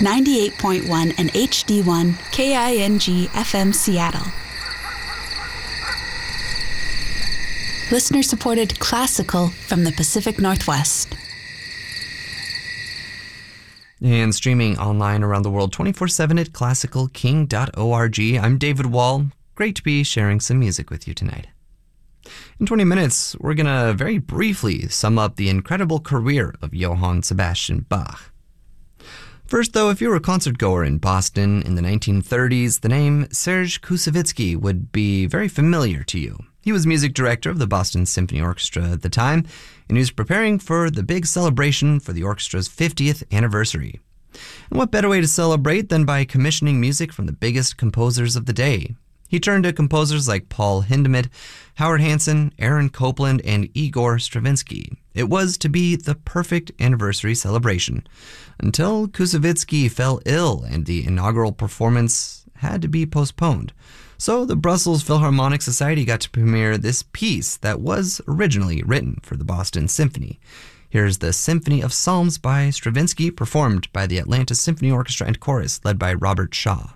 98.1 and HD1 KING FM Seattle. Listener-supported classical from the Pacific Northwest. And streaming online around the world 24/7 at classicalking.org. I'm David Wall. Great to be sharing some music with you tonight. In 20 minutes, we're going to very briefly sum up the incredible career of Johann Sebastian Bach. First, though, if you were a concert goer in Boston in the 1930s, the name Serge Koussevitzky would be very familiar to you. He was music director of the Boston Symphony Orchestra at the time, and he was preparing for the big celebration for the orchestra's 50th anniversary. And what better way to celebrate than by commissioning music from the biggest composers of the day? He turned to composers like Paul Hindemith, Howard Hanson, Aaron Copland, and Igor Stravinsky. It was to be the perfect anniversary celebration, until Koussevitzky fell ill and the inaugural performance had to be postponed. So the Brussels Philharmonic Society got to premiere this piece that was originally written for the Boston Symphony. Here's the Symphony of Psalms by Stravinsky, performed by the Atlanta Symphony Orchestra and Chorus, led by Robert Shaw.